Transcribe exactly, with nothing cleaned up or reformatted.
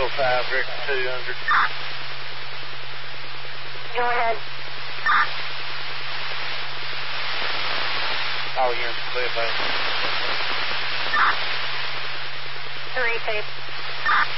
oh five, Rick two hundred. Go ahead. All units clear, baby. Three, two.